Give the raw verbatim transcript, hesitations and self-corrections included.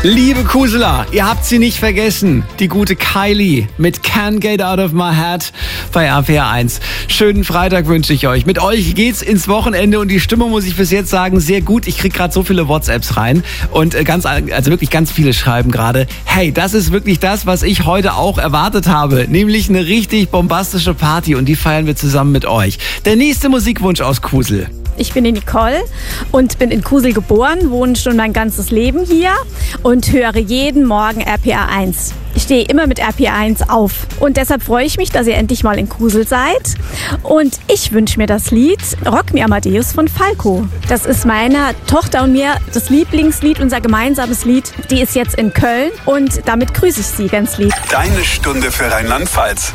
Liebe Kusela, ihr habt sie nicht vergessen. Die gute Kylie mit Can't Get Out of My Head bei R P R eins. Schönen Freitag wünsche ich euch. Mit euch geht's ins Wochenende und die Stimmung, muss ich bis jetzt sagen, sehr gut. Ich krieg gerade so viele WhatsApps rein und ganz, also wirklich ganz viele schreiben gerade, hey, das ist wirklich das, was ich heute auch erwartet habe, nämlich eine richtig bombastische Party und die feiern wir zusammen mit euch. Der nächste Musikwunsch aus Kusel. Ich bin die Nicole und bin in Kusel geboren, wohne schon mein ganzes Leben hier und höre jeden Morgen R P R eins. Ich stehe immer mit R P R eins auf und deshalb freue ich mich, dass ihr endlich mal in Kusel seid. Und ich wünsche mir das Lied Rock Me Amadeus von Falco. Das ist meiner Tochter und mir das Lieblingslied, unser gemeinsames Lied. Die ist jetzt in Köln und damit grüße ich sie ganz lieb. Deine Stunde für Rheinland-Pfalz.